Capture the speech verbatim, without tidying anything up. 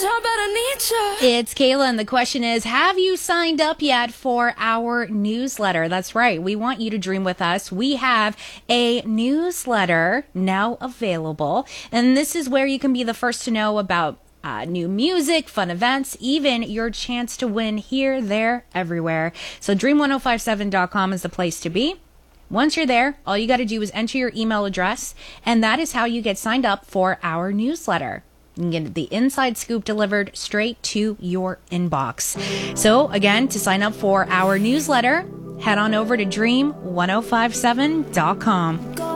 It's Kayla, and the question is, have you signed up yet for our newsletter? That's right. We want you to dream with us. We have a newsletter now available, and this is where you can be the first to know about Uh, new music, fun events, even your chance to win here, there, everywhere. So dream ten fifty-seven dot com is the place to be. Once you're there, all you got to do is enter your email address, and that is how you get signed up for our newsletter. You can get the inside scoop delivered straight to your inbox. So again, to sign up for our newsletter, head on over to dream ten fifty-seven dot com.